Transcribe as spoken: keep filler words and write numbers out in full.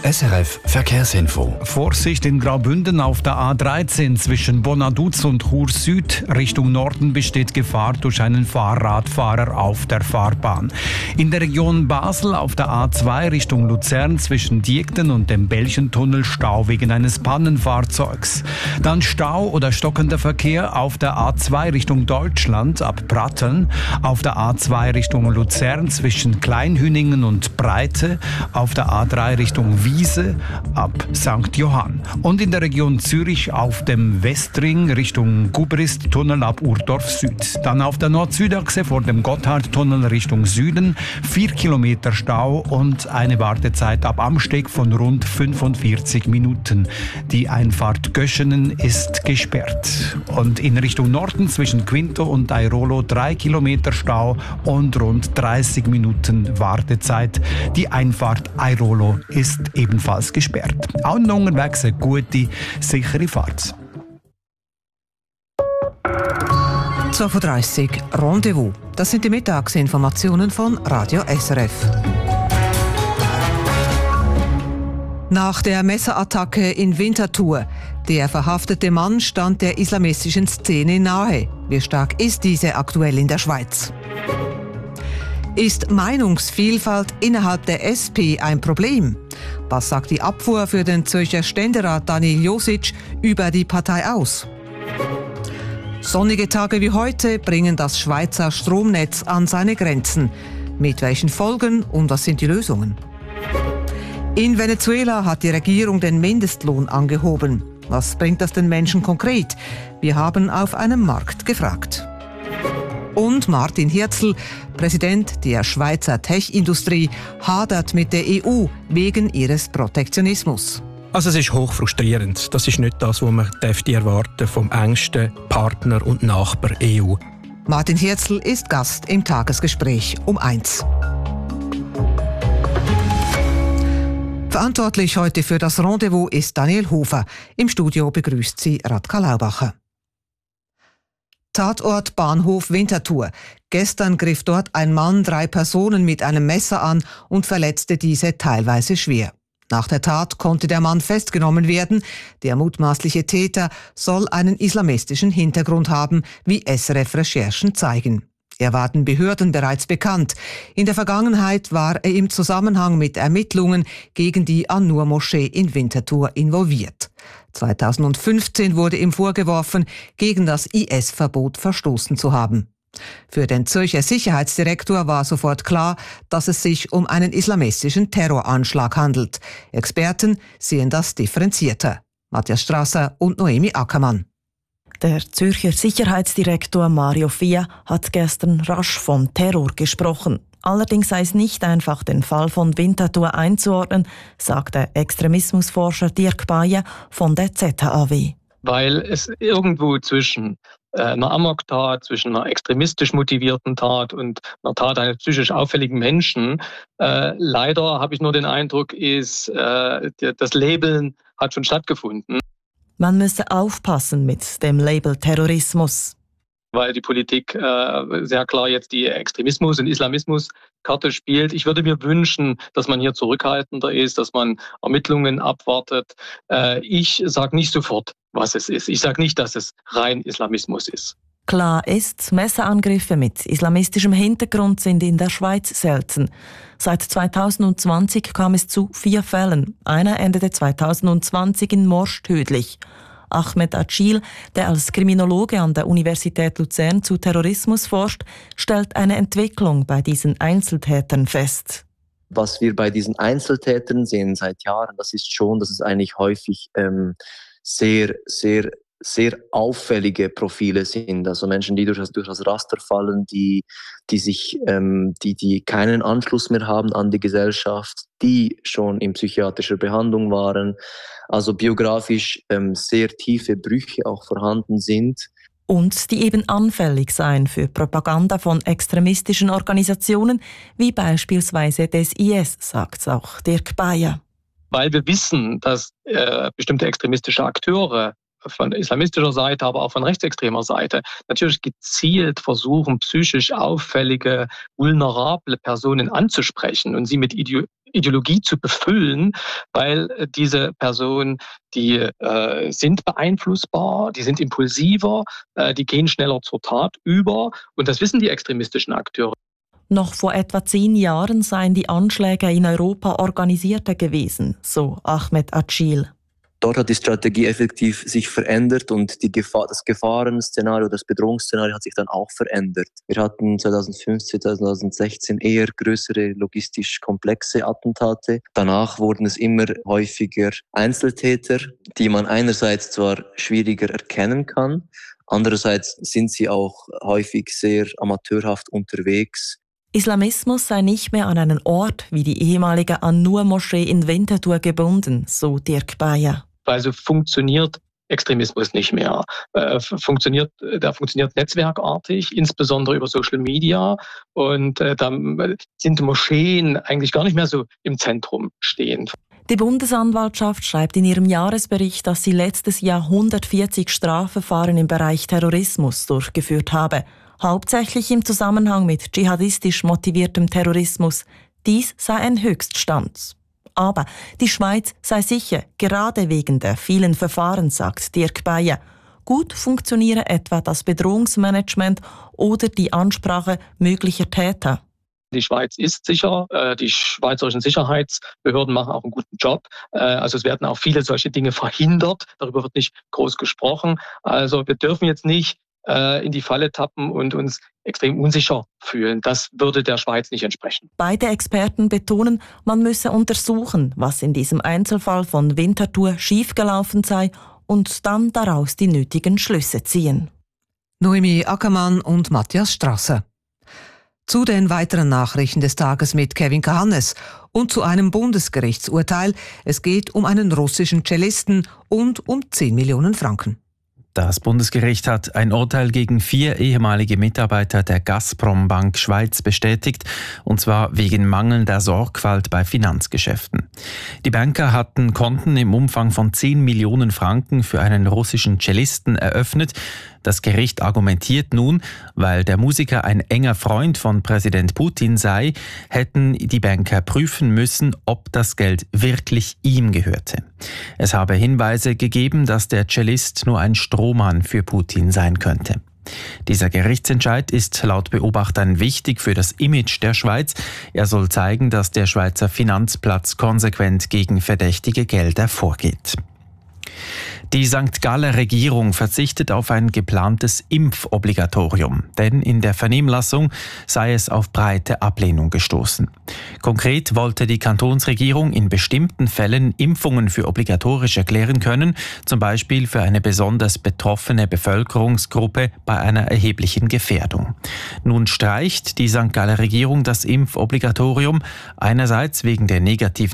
S R F Verkehrsinfo. Vorsicht in Graubünden auf der A dreizehn zwischen Bonaduz und Chur Süd. Richtung Norden besteht Gefahr durch einen Fahrradfahrer auf der Fahrbahn. In der Region Basel auf der A zwei Richtung Luzern zwischen Diegden und dem Belchentunnel Stau wegen eines Pannenfahrzeugs. Dann Stau oder stockender Verkehr auf der A zwei Richtung Deutschland ab Pratteln. Auf der A zwei Richtung Luzern zwischen Kleinhüningen und Breite. Auf der A drei Richtung Wiese ab Sankt Johann. Und in der Region Zürich auf dem Westring Richtung Gubrist-Tunnel ab Urdorf Süd. Dann auf der Nord-Süd-Achse vor dem Gotthardtunnel Richtung Süden vier Kilometer Stau und eine Wartezeit ab Amsteg von rund fünfundvierzig Minuten. Die Einfahrt Göschenen ist gesperrt. Und in Richtung Norden zwischen Quinto und Airolo drei Kilometer Stau und rund dreißig Minuten Wartezeit. Die Einfahrt Airolo ist ebenfalls gesperrt. Allen unterwegs eine gute, sichere Fahrt. zwölf Uhr dreißig Rendezvous. Das sind die Mittagsinformationen von Radio S R F. Nach der Messerattacke in Winterthur. Der verhaftete Mann stand der islamistischen Szene nahe. Wie stark ist diese aktuell in der Schweiz? Ist Meinungsvielfalt innerhalb der S P ein Problem? Was sagt die Abfuhr für den Zürcher Ständerat Daniel Josic über die Partei aus? Sonnige Tage wie heute bringen das Schweizer Stromnetz an seine Grenzen. Mit welchen Folgen und was sind die Lösungen? In Venezuela hat die Regierung den Mindestlohn angehoben. Was bringt das den Menschen konkret? Wir haben auf einem Markt gefragt. Und Martin Hirzel, Präsident der Schweizer Tech-Industrie, hadert mit der E U wegen ihres Protektionismus. Also es ist hoch frustrierend. Das ist nicht das, was man erwarten vom engsten Partner und Nachbar E U. Martin Hirzel ist Gast im Tagesgespräch um eins. Verantwortlich heute für das Rendezvous ist Daniel Hofer. Im Studio begrüßt sie Radka Laubacher. Tatort Bahnhof Winterthur. Gestern griff dort ein Mann drei Personen mit einem Messer an und verletzte diese teilweise schwer. Nach der Tat konnte der Mann festgenommen werden. Der mutmaßliche Täter soll einen islamistischen Hintergrund haben, wie S R F-Recherchen zeigen. Er war den Behörden bereits bekannt. In der Vergangenheit war er im Zusammenhang mit Ermittlungen gegen die An-Nur-Moschee in Winterthur involviert. zweitausendfünfzehn wurde ihm vorgeworfen, gegen das I S-Verbot verstoßen zu haben. Für den Zürcher Sicherheitsdirektor war sofort klar, dass es sich um einen islamistischen Terroranschlag handelt. Experten sehen das differenzierter. Matthias Strasser und Noemi Ackermann. Der Zürcher Sicherheitsdirektor Mario Fia hat gestern rasch vom Terror gesprochen. Allerdings sei es nicht einfach, den Fall von Winterthur einzuordnen, sagt der Extremismusforscher Dirk Bayer von der Z H A W. Weil es irgendwo zwischen äh, einer Amoktat, zwischen einer extremistisch motivierten Tat und einer Tat eines psychisch auffälligen Menschen, äh, leider habe ich nur den Eindruck, ist, äh, das Labeln hat schon stattgefunden. Man müsse aufpassen mit dem Label Terrorismus. Weil die Politik äh, sehr klar jetzt die Extremismus- und Islamismus-Karte spielt. Ich würde mir wünschen, dass man hier zurückhaltender ist, dass man Ermittlungen abwartet. Äh, ich sage nicht sofort, was es ist. Ich sage nicht, dass es rein Islamismus ist. Klar ist, Messerangriffe mit islamistischem Hintergrund sind in der Schweiz selten. Seit zweitausendzwanzig kam es zu vier Fällen. Einer endete zweitausendzwanzig in Morsch tödlich. Ahmed Acil, der als Kriminologe an der Universität Luzern zu Terrorismus forscht, stellt eine Entwicklung bei diesen Einzeltätern fest. Was wir bei diesen Einzeltätern sehen seit Jahren, das ist schon, dass es eigentlich häufig ähm, sehr, sehr sehr auffällige Profile sind, also Menschen, die durch das, durch das Raster fallen, die, die sich, ähm, die, die keinen Anschluss mehr haben an die Gesellschaft, die schon in psychiatrischer Behandlung waren, also biografisch ähm, sehr tiefe Brüche auch vorhanden sind. Und die eben anfällig seien für Propaganda von extremistischen Organisationen, wie beispielsweise des I S, sagt auch Dirk Bayer. Weil wir wissen, dass äh, bestimmte extremistische Akteure von islamistischer Seite, aber auch von rechtsextremer Seite natürlich gezielt versuchen, psychisch auffällige, vulnerable Personen anzusprechen und sie mit Ideologie zu befüllen, weil äh, diese Personen, die äh, sind beeinflussbar, die sind impulsiver, äh, die gehen schneller zur Tat über und das wissen die extremistischen Akteure. Noch vor etwa zehn Jahren seien die Anschläge in Europa organisierter gewesen, so Ahmed Acil. Dort hat die Strategie effektiv sich verändert und die Gefahr, das Gefahrenszenario, das Bedrohungsszenario hat sich dann auch verändert. Wir hatten zweitausendfünfzehn, zweitausendsechzehn eher größere logistisch komplexe Attentate. Danach wurden es immer häufiger Einzeltäter, die man einerseits zwar schwieriger erkennen kann, andererseits sind sie auch häufig sehr amateurhaft unterwegs. Islamismus sei nicht mehr an einen Ort wie die ehemalige An-Nur-Moschee in Winterthur gebunden, so Dirk Bayer. Also funktioniert Extremismus nicht mehr. Äh, funktioniert, der funktioniert netzwerkartig, insbesondere über Social Media. Und äh, da sind Moscheen eigentlich gar nicht mehr so im Zentrum stehend. Die Bundesanwaltschaft schreibt in ihrem Jahresbericht, dass sie letztes Jahr hundertvierzig Strafverfahren im Bereich Terrorismus durchgeführt habe. Hauptsächlich im Zusammenhang mit dschihadistisch motiviertem Terrorismus. Dies sei ein Höchststand. Aber die Schweiz sei sicher, gerade wegen der vielen Verfahren, sagt Dirk Bayer. Gut funktioniere etwa das Bedrohungsmanagement oder die Ansprache möglicher Täter. Die Schweiz ist sicher, die schweizerischen Sicherheitsbehörden machen auch einen guten Job. Also es werden auch viele solche Dinge verhindert, darüber wird nicht groß gesprochen. Also wir dürfen jetzt nicht in die Falle tappen und uns extrem unsicher fühlen. Das würde der Schweiz nicht entsprechen. Beide Experten betonen, man müsse untersuchen, was in diesem Einzelfall von Winterthur schiefgelaufen sei und dann daraus die nötigen Schlüsse ziehen. Noemi Ackermann und Matthias Strasser. Zu den weiteren Nachrichten des Tages mit Kevin Kahannes und zu einem Bundesgerichtsurteil. Es geht um einen russischen Cellisten und um zehn Millionen Franken. Das Bundesgericht hat ein Urteil gegen vier ehemalige Mitarbeiter der Gazprom Bank Schweiz bestätigt, und zwar wegen mangelnder Sorgfalt bei Finanzgeschäften. Die Banker hatten Konten im Umfang von zehn Millionen Franken für einen russischen Cellisten eröffnet. Das Gericht argumentiert nun, weil der Musiker ein enger Freund von Präsident Putin sei, hätten die Banker prüfen müssen, ob das Geld wirklich ihm gehörte. Es habe Hinweise gegeben, dass der Cellist nur ein Strohmann für Putin sein könnte. Dieser Gerichtsentscheid ist laut Beobachtern wichtig für das Image der Schweiz. Er soll zeigen, dass der Schweizer Finanzplatz konsequent gegen verdächtige Gelder vorgeht. Die Sankt Galler Regierung verzichtet auf ein geplantes Impfobligatorium, denn in der Vernehmlassung sei es auf breite Ablehnung gestoßen. Konkret wollte die Kantonsregierung in bestimmten Fällen Impfungen für obligatorisch erklären können, zum Beispiel für eine besonders betroffene Bevölkerungsgruppe bei einer erheblichen Gefährdung. Nun streicht die Sankt Galler Regierung das Impfobligatorium, einerseits wegen der negativen